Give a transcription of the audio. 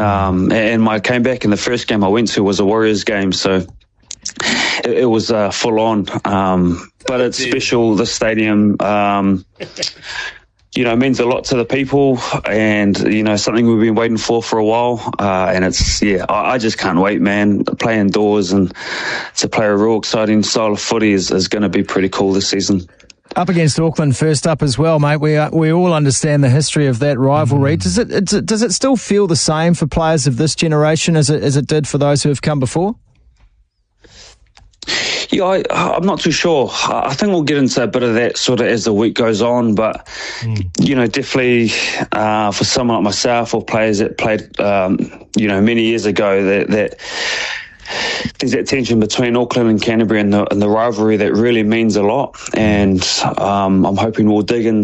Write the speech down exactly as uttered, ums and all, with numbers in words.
Um, and when I came back, and the first game I went to was a Warriors game, so it, it was uh, full on. Um, but it's special, the stadium. Um, you know, it means a lot to the people, and, you know, something we've been waiting for for a while. Uh, and it's, yeah, I, I just can't wait, man. Play indoors and to play a real exciting style of footy is, is going to be pretty cool this season. Up against Auckland first up as well, mate. We uh, we all understand the history of that rivalry. Does it, it does it still feel the same for players of this generation as it as it did for those who have come before? Yeah, I, I'm not too sure. I think we'll get into a bit of that sort of as the week goes on, but, mm. you know, definitely uh, for someone like myself or players that played, um, you know, many years ago, that, that there's that tension between Auckland and Canterbury and the, and the rivalry that really means a lot. And um, I'm hoping we'll dig in